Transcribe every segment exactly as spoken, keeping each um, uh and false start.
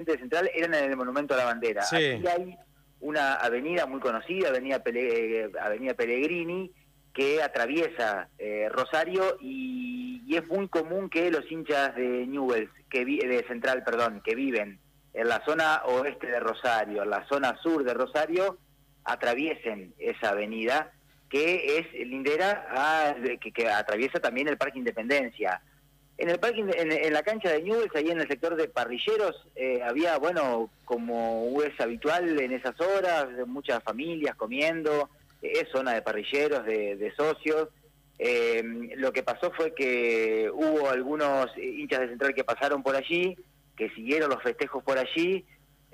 de Central eran en el Monumento a la Bandera. Sí. Aquí hay una avenida muy conocida, Avenida, Pele, avenida Pellegrini, que atraviesa eh, Rosario y, y es muy común que los hinchas de Newell's, que vi, de Central, perdón, que viven en la zona oeste de Rosario, en la zona sur de Rosario, atraviesen esa avenida que es lindera a, que, que atraviesa también el Parque Independencia. En el parque, en, en la cancha de Newell's, ahí en el sector de parrilleros, eh, había, bueno, como es habitual en esas horas, muchas familias comiendo, es zona de parrilleros, de, de socios. Eh, lo que pasó fue que hubo algunos hinchas de Central que pasaron por allí, que siguieron los festejos por allí,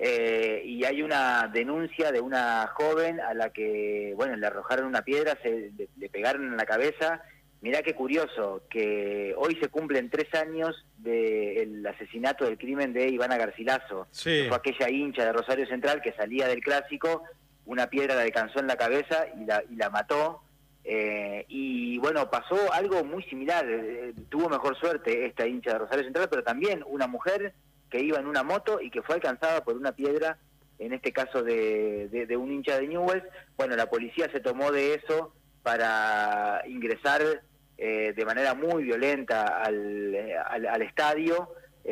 eh, y hay una denuncia de una joven a la que, bueno, le arrojaron una piedra, se, le, le pegaron en la cabeza. Mirá qué curioso, que hoy se cumplen tres años del asesinato, del crimen de Ivana Garcilaso. Sí. Que fue aquella hincha de Rosario Central que salía del Clásico, una piedra la alcanzó en la cabeza y la, y la mató. Eh, y bueno, pasó algo muy similar, eh, tuvo mejor suerte esta hincha de Rosario Central, pero también una mujer que iba en una moto y que fue alcanzada por una piedra, en este caso de, de, de un hincha de Newell's. Bueno, la policía se tomó de eso para ingresar eh, de manera muy violenta al, al, al estadio,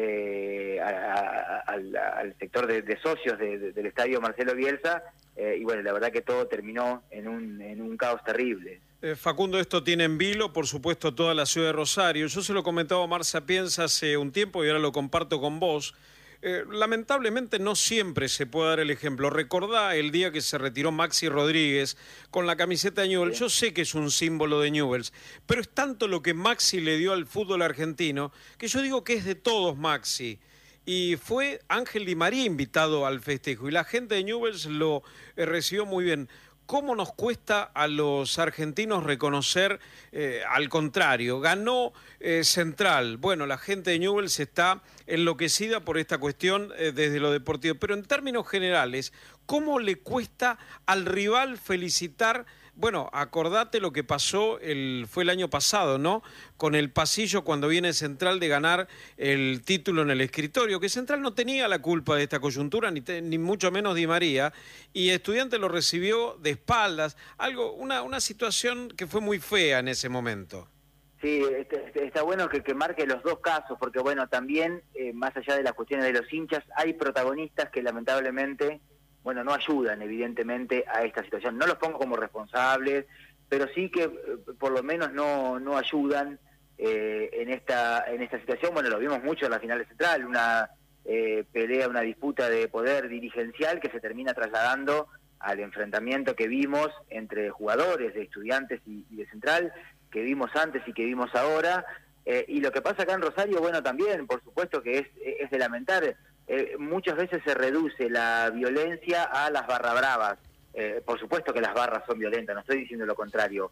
eh, a, a, al, al sector de, de socios de, de, del estadio Marcelo Bielsa, eh, y bueno, la verdad que todo terminó en un, en un caos terrible. Eh, Facundo, esto tiene en vilo, por supuesto, toda la ciudad de Rosario. Yo se lo comentaba a Omar Sapienza hace un tiempo y ahora lo comparto con vos. Eh, lamentablemente no siempre se puede dar el ejemplo. Recordá el día que se retiró Maxi Rodríguez con la camiseta de Newell's. Yo sé que es un símbolo de Newell's, pero es tanto lo que Maxi le dio al fútbol argentino que yo digo que es de todos Maxi. Y fue Ángel Di María invitado al festejo y la gente de Newell's lo eh, recibió muy bien. ¿Cómo nos cuesta a los argentinos reconocer, eh, al contrario, ganó eh, Central? Bueno, la gente de Newell's está enloquecida por esta cuestión eh, desde lo deportivo, pero en términos generales, ¿cómo le cuesta al rival felicitar? Bueno, acordate lo que pasó, el, fue el año pasado, ¿no? Con el Pasillo cuando viene Central de ganar el título en el escritorio, que Central no tenía la culpa de esta coyuntura, ni, te, ni mucho menos Di María, y Estudiantes lo recibió de espaldas, algo, una, una situación que fue muy fea en ese momento. Sí, este, está bueno que, que marque los dos casos, porque bueno, también, eh, más allá de las cuestiones de los hinchas, hay protagonistas que lamentablemente, bueno, no ayudan evidentemente a esta situación. No los pongo como responsables, pero sí que eh, por lo menos no, no ayudan eh, en esta en esta situación. Bueno, lo vimos mucho en la final de Central, una eh, pelea, una disputa de poder dirigencial que se termina trasladando al enfrentamiento que vimos entre jugadores de Estudiantes y, y de Central, que vimos antes y que vimos ahora. Eh, y lo que pasa acá en Rosario, bueno, también, por supuesto que es, es de lamentar. Eh, muchas veces se reduce la violencia a las barra bravas. Eh, por supuesto que las barras son violentas, no estoy diciendo lo contrario.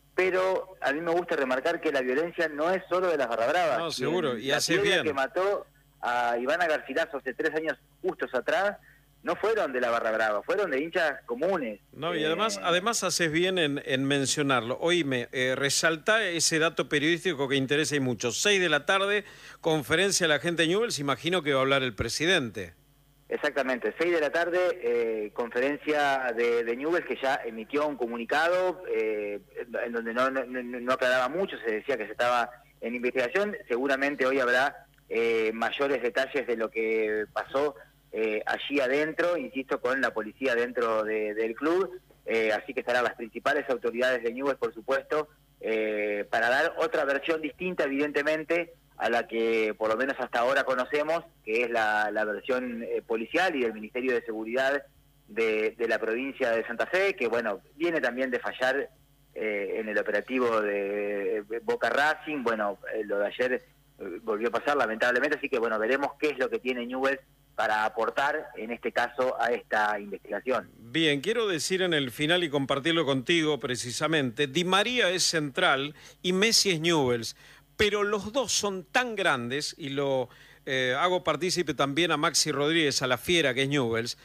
Pero a mí me gusta remarcar que la violencia no es solo de las barra bravas. No, seguro, y, y hace bien. La bien. que mató a Ivana Garcilaso hace tres años justos atrás, no fueron de la barra brava, fueron de hinchas comunes. No, y eh... además además haces bien en, en mencionarlo. Oíme, eh, resalta ese dato periodístico que interesa y mucho. Seis de la tarde, conferencia de la gente de Newell's, imagino que va a hablar el presidente. Exactamente, seis de la tarde, eh, conferencia de, de Newell's, que ya emitió un comunicado eh, en donde no, no, no aclaraba mucho, se decía que se estaba en investigación. Seguramente hoy habrá eh, mayores detalles de lo que pasó Eh, allí adentro, insisto, con la policía dentro de, del club, eh, así que estarán las principales autoridades de Newell's, por supuesto, eh, para dar otra versión distinta, evidentemente, a la que por lo menos hasta ahora conocemos, que es la, la versión eh, policial y del Ministerio de Seguridad de, de la provincia de Santa Fe, que bueno, viene también de fallar eh, en el operativo de Boca Racing. Bueno, eh, lo de ayer eh, volvió a pasar lamentablemente, así que bueno, veremos qué es lo que tiene Newell's para aportar, en este caso, a esta investigación. Bien, quiero decir en el final y compartirlo contigo precisamente, Di María es Central y Messi es Newell's, pero los dos son tan grandes, y lo eh, hago partícipe también a Maxi Rodríguez, a la fiera que es Newell's,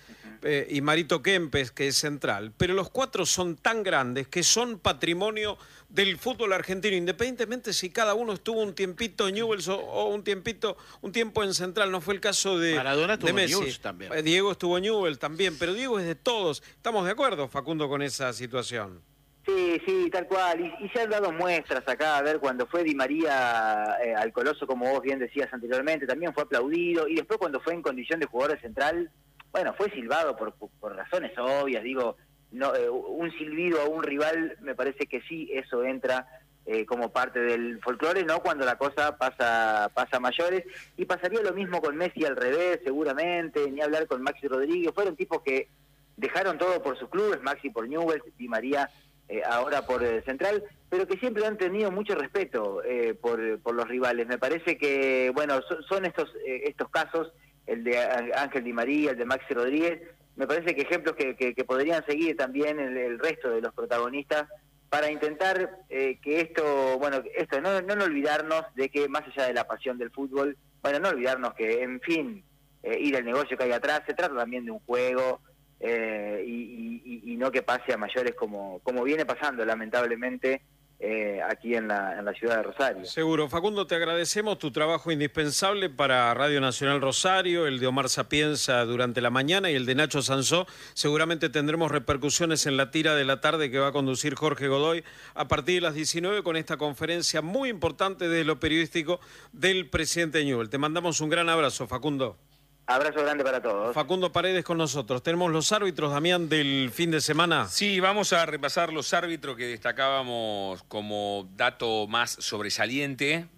eh, y Marito Kempes, que es central, pero los cuatro son tan grandes que son patrimonio del fútbol argentino, independientemente si cada uno estuvo un tiempito en Newell's o, o un tiempito, un tiempo en Central. No fue el caso de, Maradona estuvo de Messi. en Newell's también. Eh, Diego estuvo en Newell's también, pero Diego es de todos. ¿Estamos de acuerdo, Facundo, con esa situación? Sí, sí, tal cual. Y, y se han dado muestras acá, a ver, cuando fue Di María eh, al Coloso, como vos bien decías anteriormente, también fue aplaudido. Y después cuando fue en condición de jugador de Central, bueno, fue silbado por, por razones obvias, digo, no, eh, un silbido a un rival, me parece que sí, eso entra eh, como parte del folclore, ¿no? Cuando la cosa pasa pasa a mayores. Y pasaría lo mismo con Messi al revés, seguramente, ni hablar con Maxi Rodríguez. Fueron tipos que dejaron todo por sus clubes, Maxi por Newell's, Di María eh, ahora por eh, Central, pero que siempre han tenido mucho respeto eh, por, por los rivales. Me parece que, bueno, son, son estos eh, estos casos, el de Ángel Di María, el de Maxi Rodríguez, me parece que ejemplos que, que, que podrían seguir también el, el resto de los protagonistas para intentar eh, que esto, bueno, esto, no, no olvidarnos de que más allá de la pasión del fútbol, bueno, no olvidarnos que, en fin, eh, ir al negocio que hay atrás, se trata también de un juego eh, y, y, y no que pase a mayores como, como viene pasando, lamentablemente, Eh, aquí en la, en la ciudad de Rosario. Seguro. Facundo, te agradecemos tu trabajo indispensable para Radio Nacional Rosario, el de Omar Sapienza durante la mañana y el de Nacho Sansó. Seguramente tendremos repercusiones en la tira de la tarde que va a conducir Jorge Godoy a partir de las diecinueve con esta conferencia muy importante de lo periodístico del presidente Newell's. Te mandamos un gran abrazo, Facundo. Abrazo grande para todos. Facundo Paredes con nosotros. Tenemos los árbitros, Damián, del fin de semana. Sí, vamos a repasar los árbitros que destacábamos como dato más sobresaliente,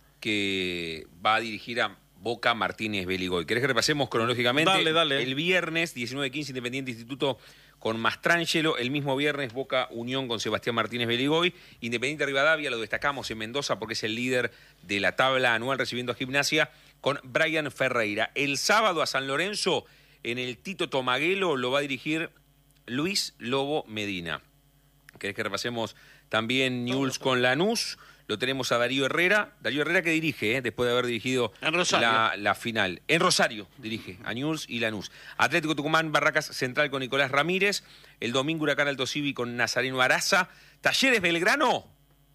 que va a dirigir a Boca Martínez Beligoy. ¿Querés que repasemos cronológicamente? Dale, dale. El viernes, diecinueve quince, Independiente Instituto con Mastrangelo. El mismo viernes, Boca Unión con Sebastián Martínez Beligoy. Independiente Rivadavia, lo destacamos en Mendoza porque es el líder de la tabla anual recibiendo a Gimnasia, con Brian Ferreira. El sábado a San Lorenzo, en el Tito Tomaguelo, lo va a dirigir Luis Lobo Medina. ¿Querés que repasemos también Newell's con Lanús? Lo tenemos a Darío Herrera. Darío Herrera que dirige, ¿eh? después de haber dirigido la, la final. En Rosario dirige a Newell's y Lanús. Atlético Tucumán, Barracas Central con Nicolás Ramírez. El domingo Huracán Alto Civi con Nazareno Araza. Talleres Belgrano.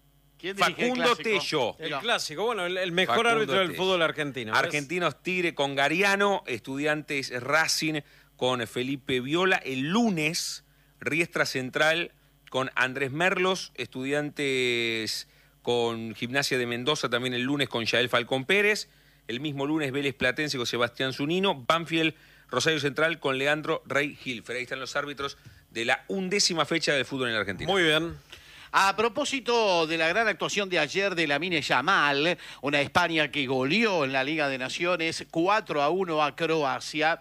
Facundo el Tello. El clásico, bueno, el, el mejor Facundo árbitro del Tello. fútbol argentino. ¿Ves? Argentinos Tigre con Gariano, Estudiantes Racing con Felipe Viola. El lunes, Riestra Central con Andrés Merlos, Estudiantes con Gimnasia de Mendoza, también el lunes con Yael Falcón Pérez. El mismo lunes, Vélez Platense con Sebastián Zunino. Banfield, Rosario Central con Leandro Rey Hilfer. Ahí están los árbitros de la undécima fecha del fútbol en la Argentina. Muy bien. A propósito de la gran actuación de ayer de Lamine Yamal, una España que goleó en la Liga de Naciones cuatro a uno a Croacia,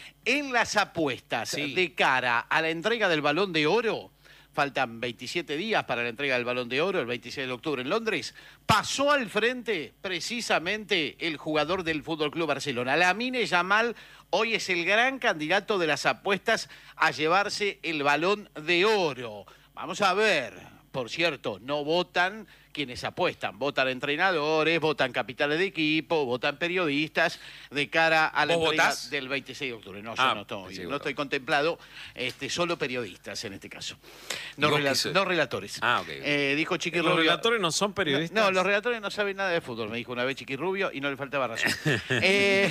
en las apuestas Sí. de cara a la entrega del Balón de Oro, faltan veintisiete días para la entrega del Balón de Oro, el veintiséis de octubre en Londres, pasó al frente precisamente el jugador del F C Barcelona. Lamine Yamal hoy es el gran candidato de las apuestas a llevarse el Balón de Oro. Vamos a ver. Por cierto, no votan quienes apuestan, votan entrenadores, votan capitanes de equipo, votan periodistas de cara a la ¿Vos entrega votás? del veintiséis de octubre. No, Ah, yo no estoy, pensé que no votaba. estoy contemplado, este, solo periodistas en este caso. No, ¿Y vos rela- qué sos? no relatores. Ah, ok. Eh, dijo Chiqui Los Rubio. relatores no son periodistas. No, los relatores no saben nada de fútbol, me dijo una vez Chiqui Rubio y no le faltaba razón. eh,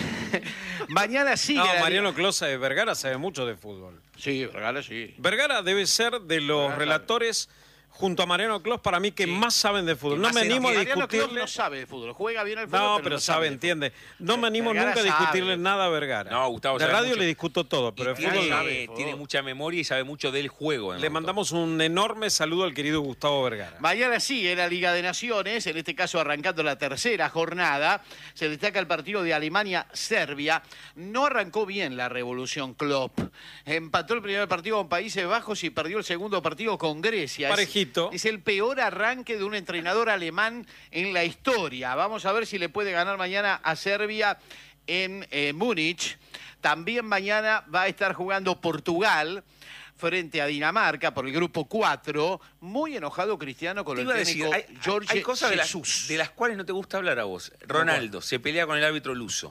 mañana sigue. No, la- Mariano Closa de Vergara sabe mucho de fútbol. Sí, Vergara sí. Vergara debe ser de los Vergara relatores, junto a Mariano Clos, para mí que Sí. más saben de fútbol. Que No más me se animo a enoja. Mariano Clos discutirle. no sabe de fútbol, juega bien al fútbol, No, pero, pero no sabe, de fútbol. entiende. No me animo Vergara nunca a discutirle sabe. nada a Vergara. No, Gustavo de sabe radio mucho. le discuto todo, pero Y de tiene, fútbol no. sabe, eh, por tiene favor. mucha memoria y sabe mucho del juego. en el Le momento. mandamos un enorme saludo al querido Gustavo Vergara. Mañana sigue la Liga de Naciones, en este caso arrancando la tercera jornada. Se destaca el partido de Alemania-Serbia. No arrancó bien la revolución Klopp. Empató el primer partido con Países Bajos y perdió el segundo partido con Grecia. Es- Parejito. Es, el peor arranque de un entrenador alemán en la historia. Vamos a ver si le puede ganar mañana a Serbia en eh, Múnich. También mañana va a estar jugando Portugal frente a Dinamarca por el grupo cuatro. Muy enojado Cristiano con Te el iba a decir, técnico hay, Jorge hay cosas de las, Jesús. de las cuales no te gusta hablar a vos. Ronaldo se pelea con el árbitro luso.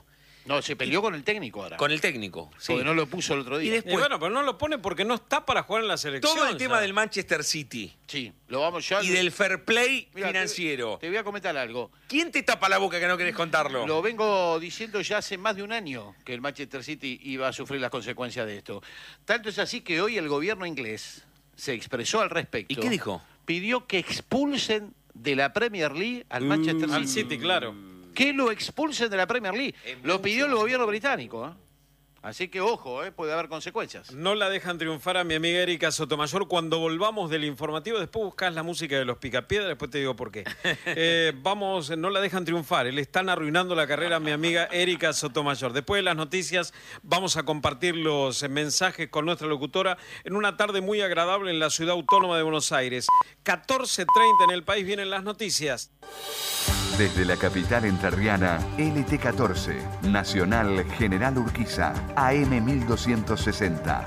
No, se peleó con el técnico ahora. Con el técnico, sí. Porque no lo puso el otro día. Y después, Y bueno, pero no lo pone porque no está para jugar en la selección. todo el tema ya. del Manchester City Sí, lo vamos ya. y del fair play Mirá, financiero. Te, te voy a comentar algo. ¿Quién te tapa la boca que no querés contarlo? Lo vengo diciendo ya hace más de un año que el Manchester City iba a sufrir las consecuencias de esto. Tanto es así que hoy el gobierno inglés se expresó al respecto. ¿Y qué dijo? Pidió que expulsen de la Premier League al Manchester Al City. City, claro. Que lo expulsen de la Premier League. Es Lo mucho. pidió el gobierno británico. ¿eh? Así que ojo, ¿eh? Puede haber consecuencias. No la dejan triunfar a mi amiga Erika Sotomayor. Cuando volvamos del informativo, después buscas la música de los Picapiedra, después te digo por qué. Eh, vamos, no la dejan triunfar. Le están arruinando la carrera a mi amiga Erika Sotomayor. Después de las noticias, vamos a compartir los mensajes con nuestra locutora en una tarde muy agradable en la ciudad autónoma de Buenos Aires. catorce treinta en el país, vienen las noticias. Desde la capital entrerriana, L T catorce, Nacional General Urquiza, A M mil doscientos sesenta.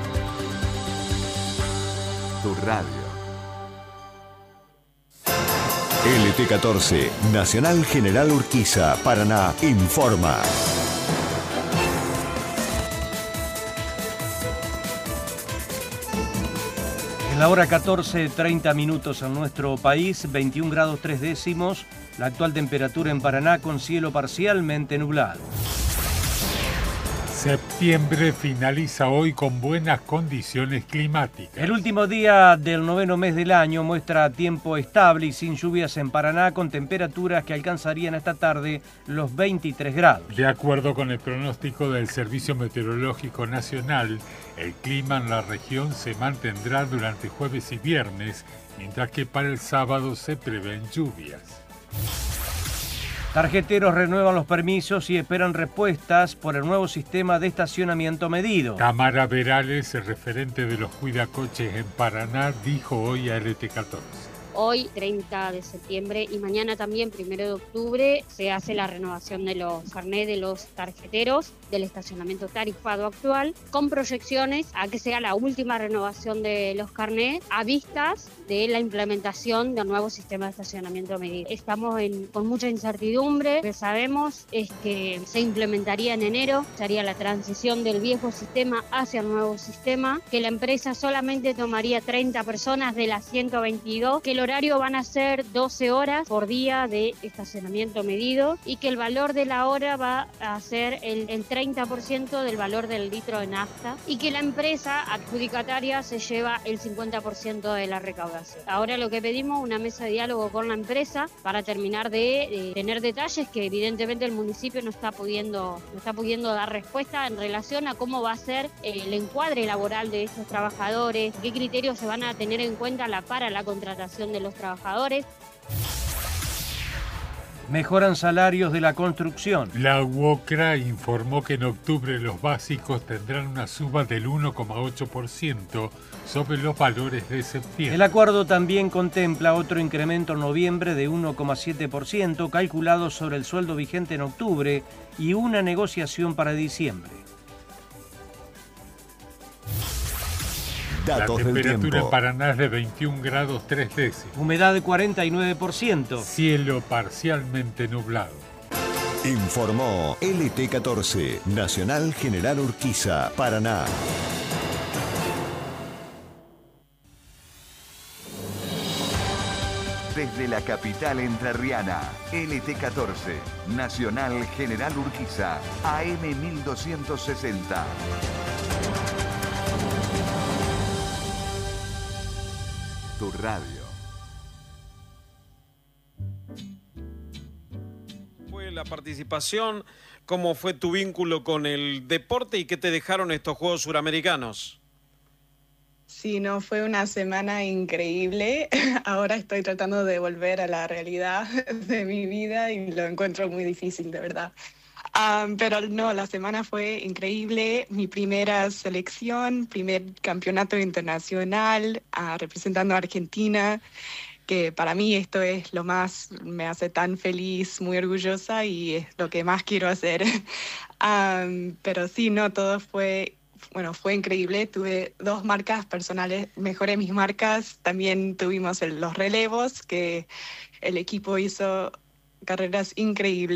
Tu radio. L T catorce, Nacional General Urquiza, Paraná, informa. En la hora catorce, treinta minutos en nuestro país, veintiún grados tres décimos, la actual temperatura en Paraná con cielo parcialmente nublado. Septiembre finaliza hoy con buenas condiciones climáticas. El último día del noveno mes del año muestra tiempo estable y sin lluvias en Paraná, con temperaturas que alcanzarían esta tarde los veintitrés grados. De acuerdo con el pronóstico del Servicio Meteorológico Nacional, el clima en la región se mantendrá durante jueves y viernes, mientras que para el sábado se prevén lluvias. Tarjeteros renuevan los permisos y esperan respuestas por el nuevo sistema de estacionamiento medido. Tamara Verales, el referente de los cuidacoches en Paraná, dijo hoy a L T catorce. Hoy, treinta de septiembre, y mañana también, primero de octubre, se hace la renovación de los carnés de los tarjeteros del estacionamiento tarifado actual, con proyecciones a que sea la última renovación de los carnés a vistas de la implementación del nuevo sistema de estacionamiento medido. Estamos en, con mucha incertidumbre. Lo que sabemos es que se implementaría en enero, sería la transición del viejo sistema hacia el nuevo sistema, que la empresa solamente tomaría treinta personas de las ciento veintidós, que el horario van a ser doce horas por día de estacionamiento medido y que el valor de la hora va a ser el, el treinta por ciento del valor del litro de nafta y que la empresa adjudicataria se lleva el cincuenta por ciento de la recaudación. Ahora lo que pedimos es una mesa de diálogo con la empresa para terminar de, de tener detalles que evidentemente el municipio no está pudiendo, no está pudiendo dar respuesta en relación a cómo va a ser el encuadre laboral de estos trabajadores, qué criterios se van a tener en cuenta la, para la contratación de los trabajadores. Mejoran salarios de la construcción. La UOCRA informó que en octubre los básicos tendrán una suba del uno coma ocho por ciento sobre los valores de septiembre. El acuerdo también contempla otro incremento en noviembre de uno coma siete por ciento calculado sobre el sueldo vigente en octubre y una negociación para diciembre. Datos La del temperatura tiempo. en Paraná es de veintiún grados tres décimos. Humedad de cuarenta y nueve por ciento. Cielo parcialmente nublado. Informó L T catorce, Nacional General Urquiza, Paraná. Desde la capital entrerriana, L T catorce, Nacional General Urquiza, A M mil doscientos sesenta. Tu radio. Fue la participación, cómo fue tu vínculo con el deporte y qué te dejaron estos Juegos Suramericanos. Sí, no, fue una semana increíble. Ahora estoy tratando de volver a la realidad de mi vida y lo encuentro muy difícil, de verdad. Um, pero no, la semana fue increíble. Mi primera selección, primer campeonato internacional uh, representando a Argentina, que para mí esto es lo más, me hace tan feliz, muy orgullosa y es lo que más quiero hacer. Um, pero sí, no, todo fue... Bueno, fue increíble. Tuve dos marcas personales, mejoré mis marcas. También tuvimos el, los relevos, que el equipo hizo carreras increíbles.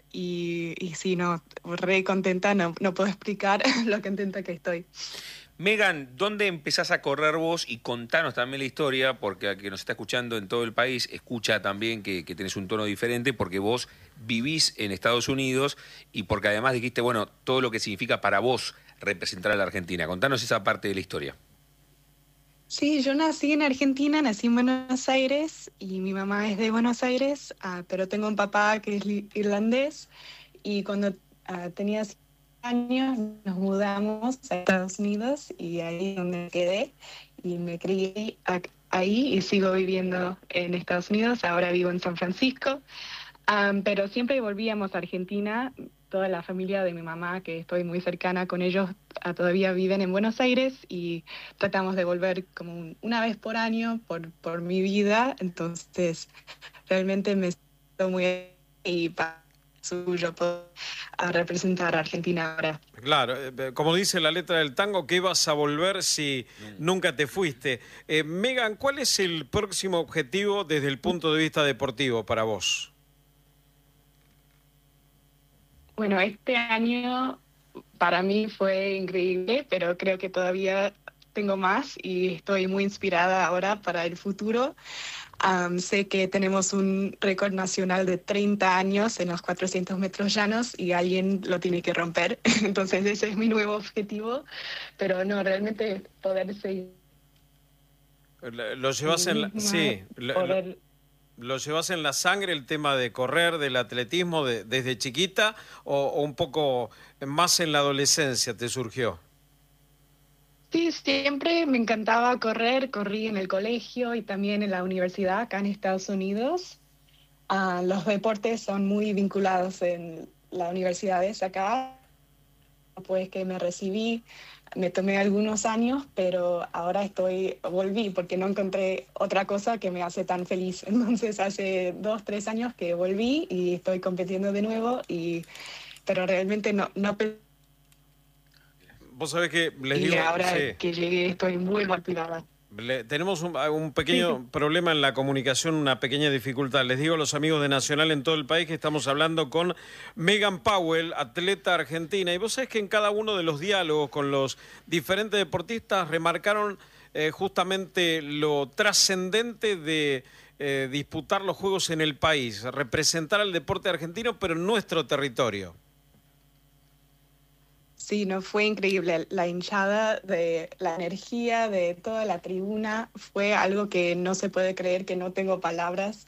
y, y sí, no, re contenta, no, no puedo explicar lo contenta que estoy. Megan, ¿dónde empezás a correr vos? Y contanos también la historia, porque al que nos está escuchando en todo el país, escucha también que, que tenés un tono diferente, porque vos vivís en Estados Unidos y porque además dijiste, bueno, todo lo que significa para vos representar a la Argentina. Contanos esa parte de la historia. Sí, yo nací en Argentina, nací en Buenos Aires y mi mamá es de Buenos Aires, uh, pero tengo un papá que es irlandés y cuando uh, tenía años nos mudamos a Estados Unidos y ahí es donde quedé y me crié ahí y sigo viviendo en Estados Unidos. Ahora vivo en San Francisco, um, pero siempre volvíamos a Argentina. Toda la familia de mi mamá, que estoy muy cercana con ellos, uh, todavía viven en Buenos Aires y tratamos de volver como un, una vez por año por, por mi vida. Entonces realmente me siento muy y para suyo poder a representar a Argentina ahora. Claro, eh, como dice la letra del tango, ¿qué vas a volver si mm. nunca te fuiste? Eh, Megan, ¿cuál es el próximo objetivo desde el punto de vista deportivo para vos? Bueno, este año para mí fue increíble, pero creo que todavía tengo más y estoy muy inspirada ahora para el futuro. Um, sé que tenemos un récord nacional de treinta años en los cuatrocientos metros llanos y alguien lo tiene que romper. Entonces ese es mi nuevo objetivo, pero no, realmente poder seguir. Lo llevas en la, sí, poder... lo, lo llevas en la sangre el tema de correr, del atletismo de, desde chiquita o, o un poco más en la adolescencia te surgió. Sí, siempre me encantaba correr, corrí en el colegio y también en la universidad acá en Estados Unidos. Uh, los deportes son muy vinculados en las universidades acá. Pues que me recibí, me tomé algunos años, pero ahora estoy, volví porque no encontré otra cosa que me hace tan feliz. Entonces hace dos, tres años que volví y estoy compitiendo de nuevo, y, pero realmente no... no Vos sabés que les y digo... ahora sí. que llegué estoy muy motivada. Le, tenemos un, un pequeño sí. problema en la comunicación, una pequeña dificultad. Les digo a los amigos de Nacional en todo el país que estamos hablando con Megan Powell, atleta argentina. Y vos sabés que en cada uno de los diálogos con los diferentes deportistas remarcaron eh, justamente lo trascendente de eh, disputar los Juegos en el país, representar al deporte argentino, pero en nuestro territorio. Sí, no, fue increíble. La hinchada, de la energía de toda la tribuna fue algo que no se puede creer, que no tengo palabras.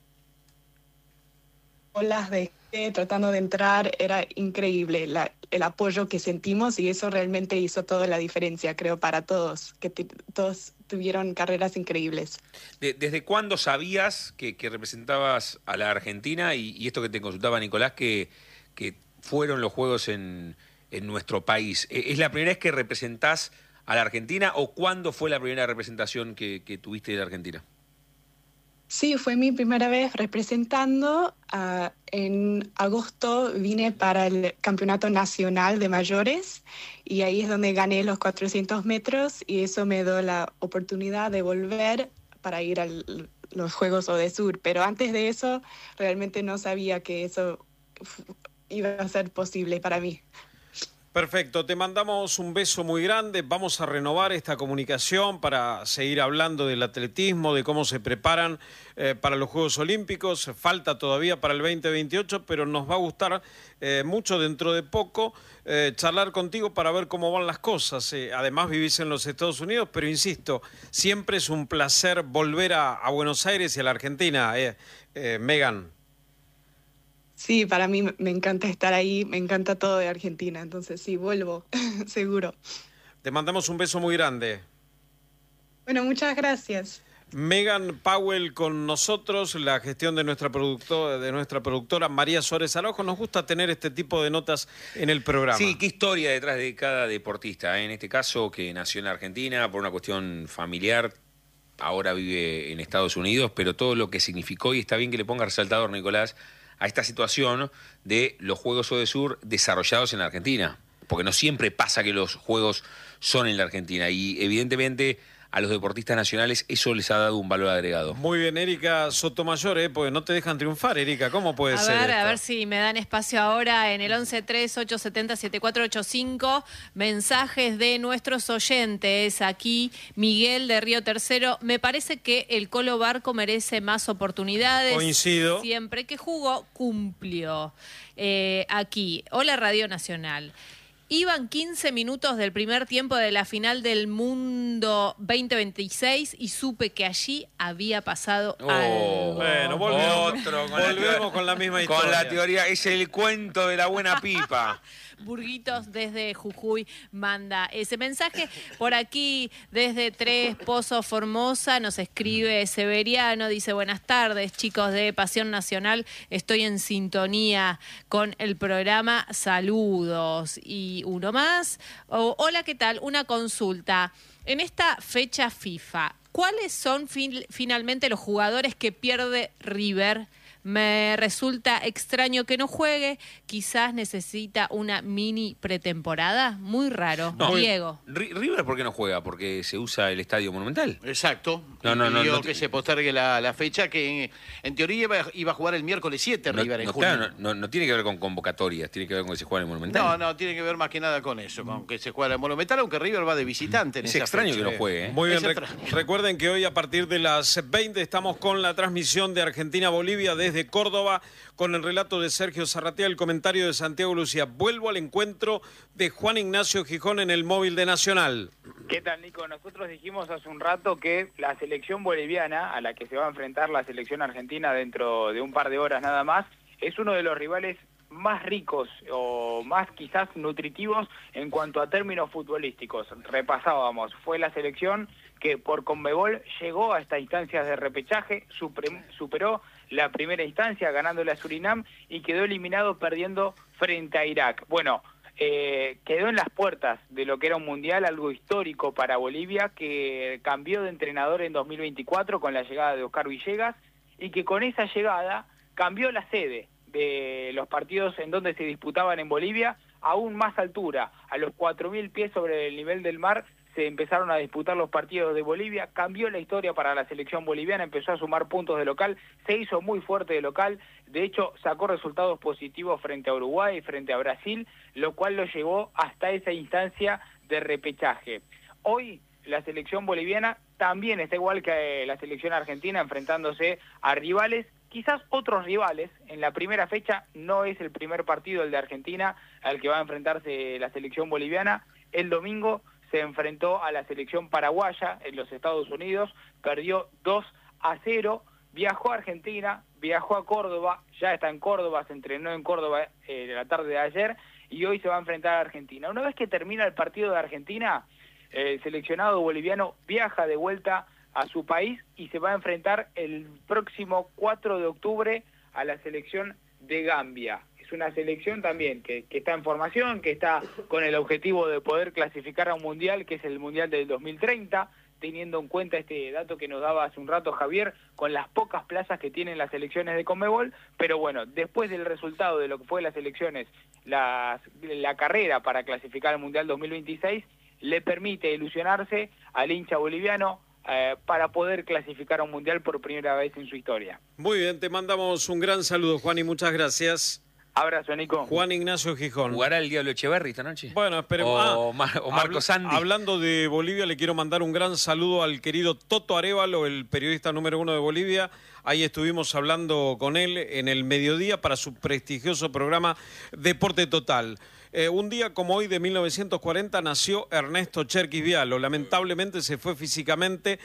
Las dejé tratando de entrar, era increíble la, el apoyo que sentimos y eso realmente hizo toda la diferencia, creo, para todos, que todos tuvieron carreras increíbles. De, ¿Desde cuándo sabías que, que representabas a la Argentina y, y esto que te consultaba Nicolás, que, que fueron los Juegos en... en nuestro país? ¿Es la primera vez que representás a la Argentina o cuándo fue la primera representación que, que tuviste de la Argentina? Sí, fue mi primera vez representando. Uh, en agosto vine para el Campeonato Nacional de Mayores y ahí es donde gané los cuatrocientos metros y eso me dio la oportunidad de volver para ir a los Juegos Odesur. Pero antes de eso realmente no sabía que eso iba a ser posible para mí. Perfecto, te mandamos un beso muy grande, vamos a renovar esta comunicación para seguir hablando del atletismo, de cómo se preparan eh, para los Juegos Olímpicos, falta todavía para el veinte veintiocho, pero nos va a gustar eh, mucho dentro de poco eh, charlar contigo para ver cómo van las cosas. Eh, además vivís en los Estados Unidos, pero insisto, siempre es un placer volver a, a Buenos Aires y a la Argentina, eh, eh, Megan. Sí, para mí me encanta estar ahí, me encanta todo de Argentina, entonces sí, vuelvo, seguro. Te mandamos un beso muy grande. Bueno, muchas gracias. Megan Powell con nosotros, la gestión de nuestra, productora, de nuestra productora María Suárez Araujo. Nos gusta tener este tipo de notas en el programa. Sí, qué historia detrás de cada deportista, ¿eh? En este caso que nació en la Argentina por una cuestión familiar, ahora vive en Estados Unidos, pero todo lo que significó, y está bien que le ponga resaltador, Nicolás, a esta situación de los Juegos Odesur desarrollados en la Argentina, porque no siempre pasa que los Juegos son en la Argentina y evidentemente a los deportistas nacionales, eso les ha dado un valor agregado. Muy bien, Erika Sotomayor, ¿eh? Porque no te dejan triunfar, Erika. ¿Cómo puede a ser ver, esto? A ver si me dan espacio ahora en el once tres ocho siete cero siete cuatro ocho cinco. Mensajes de nuestros oyentes. Aquí Miguel de Río Tercero. Me parece que el Colo Barco merece más oportunidades. Coincido. Siempre que jugó, cumplió. Eh, aquí, hola Radio Nacional. Iban quince minutos del primer tiempo de la final del Mundo veinte veintiséis y supe que allí había pasado Oh, algo. Bueno, volvemos, Otro, con volvemos la con la misma historia. Con la teoría, es el cuento de la buena pipa. Burguitos desde Jujuy manda ese mensaje. Por aquí, desde Tres Pozos, Formosa, nos escribe Severiano, dice: buenas tardes, chicos de Pasión Nacional, estoy en sintonía con el programa, saludos. Y uno más. Oh, hola, ¿qué tal? Una consulta. En esta fecha FIFA, ¿cuáles son fin- finalmente los jugadores que pierde River? Me resulta extraño que no juegue, quizás necesita una mini pretemporada. Muy raro. No, Diego. Ri- River, ¿por qué no juega? Porque se usa el Estadio Monumental. Exacto. No, no, no, Pidió no que te- se postergue la, la fecha, que en teoría iba, iba a jugar el miércoles siete No, River en no, junio. claro, no, no- no tiene que ver con convocatorias, tiene que ver con que se juega en el Monumental. No, no, tiene que ver más que nada con eso, con que se juega el Monumental, aunque River va de visitante en Es esa extraño fecha. que no juegue, ¿eh? Muy bien, Es rec- extraño. recuerden que hoy a partir de las veinte estamos con la transmisión de Argentina-Bolivia desde Córdoba, con el relato de Sergio Zarratea, el comentario de Santiago Lucía. Vuelvo al encuentro de Juan Ignacio Gijón en el móvil de Nacional. ¿Qué tal, Nico? Nosotros dijimos hace un rato que la selección boliviana, a la que se va a enfrentar la selección argentina dentro de un par de horas nada más, es uno de los rivales más ricos o más quizás nutritivos en cuanto a términos futbolísticos. Repasábamos, fue la selección que por Conmebol llegó a estas instancias de repechaje, supre- superó la primera instancia ganándole a Surinam y quedó eliminado perdiendo frente a Irak. Bueno, eh, quedó en las puertas de lo que era un mundial, algo histórico para Bolivia, que cambió de entrenador en dos mil veinticuatro con la llegada de Oscar Villegas y que con esa llegada cambió la sede de los partidos en donde se disputaban en Bolivia a aún más altura, a los cuatro mil pies sobre el nivel del mar. Se empezaron a disputar los partidos de Bolivia, cambió la historia para la selección boliviana, empezó a sumar puntos de local, se hizo muy fuerte de local, de hecho sacó resultados positivos frente a Uruguay, frente a Brasil, lo cual lo llevó hasta esa instancia de repechaje. Hoy la selección boliviana también está igual que la selección argentina, enfrentándose a rivales, quizás otros rivales. En la primera fecha no es el primer partido el de Argentina al que va a enfrentarse la selección boliviana. El domingo se enfrentó a la selección paraguaya en los Estados Unidos, perdió dos a cero, viajó a Argentina, viajó a Córdoba, ya está en Córdoba, se entrenó en Córdoba eh, la tarde de ayer y hoy se va a enfrentar a Argentina. Una vez que termina el partido de Argentina, el seleccionado boliviano viaja de vuelta a su país y se va a enfrentar el próximo cuatro de octubre a la selección de Gambia. Es una selección también que, que está en formación, que está con el objetivo de poder clasificar a un mundial, que es el mundial del dos mil treinta, teniendo en cuenta este dato que nos daba hace un rato Javier, con las pocas plazas que tienen las selecciones de Conmebol. Pero bueno, después del resultado de lo que fue las elecciones, las, la carrera para clasificar al mundial dos mil veintiséis, le permite ilusionarse al hincha boliviano eh, para poder clasificar a un mundial por primera vez en su historia. Muy bien, te mandamos un gran saludo, Juan, y muchas gracias. Abrazo, Nico. Juan Ignacio Gijón. ¿Jugará el Diablo Echeverri esta noche? Bueno, esperemos. O, Ah, Mar- o Marco habla- Sandi. Hablando de Bolivia, le quiero mandar un gran saludo al querido Toto Arévalo, el periodista número uno de Bolivia. Ahí estuvimos hablando con él en el mediodía para su prestigioso programa Deporte Total. Eh, un día como hoy de mil novecientos cuarenta nació Ernesto Cherkis Vialo. Lamentablemente se fue físicamente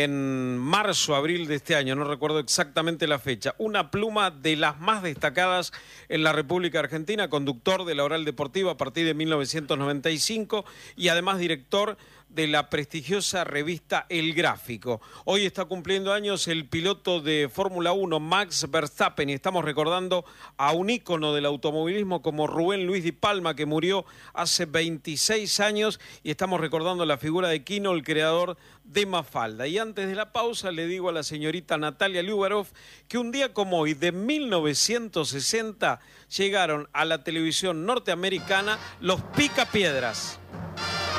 en marzo, abril de este año, no recuerdo exactamente la fecha. Una pluma de las más destacadas en la República Argentina, conductor de la Oral Deportiva a partir de mil novecientos noventa y cinco y además director de la prestigiosa revista El Gráfico. Hoy está cumpliendo años el piloto de Fórmula uno, Max Verstappen, y estamos recordando a un ícono del automovilismo como Rubén Luis Di Palma, que murió hace veintiséis años, y estamos recordando la figura de Quino, el creador de Mafalda. Y antes de la pausa le digo a la señorita Natalia Lubarov que un día como hoy de mil novecientos sesenta llegaron a la televisión norteamericana los Picapiedras.